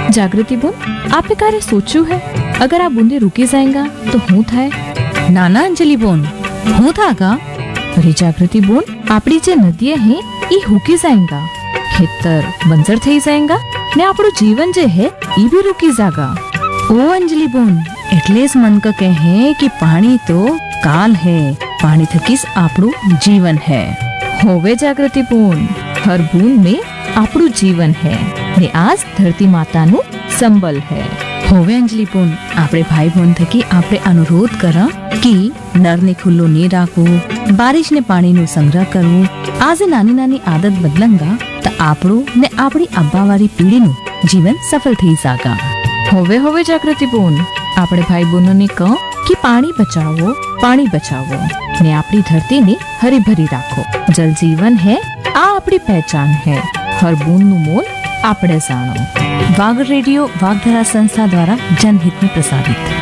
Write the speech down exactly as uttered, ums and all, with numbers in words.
जागृति बोन, आपने कार्य सोचू है? अगर आप बूंदे रुकी जाएगा तो हूँ थाय? नाना अंजलि बोन, हूँ था का? अरे जागृति बोन, आपड़ी जे नदियां हैं ये हुकी जाएगा, खेतर बंजर थई जाएगा ने આપણું જીવન જે હે ઈ भी रुकी जागा। ओ अंजलि बोन, એટલે જ મન ક કહે कि पानी तो काल है, पानी थकीस આપણું जीवन है। होवे जागृति बोन, हर बूंद में આપણું जीवन है ने आज धरती माताનું संबल है। होवे अंजलि बोन, આપણે ભાઈ બોન થકી આપણે અનુરોધ કરા कि નળને ખુલ્લો નહીં રાખવું, બારિશને પાણીનો સંગ્રહ કરવું। આજે નાની નાની આદત બદલંગા તો આપણું ને આપણી આબાવાળી પેઢીનું જીવન સફળ થઈ જાગા। होवे होवे जागृति बोन, આપણે ભાઈ બહેનોને કહો कि पानी बचाओ, पानी बचाओ ने આપણી ધરતીને હરી ભરી રાખો। जल जीवन है, आ આપણી पहचान है, हर बूंदનું मोल આપણે જાણો। वाग रेडियो वागधरा संस्था द्वारा जनहित में प्रसारित।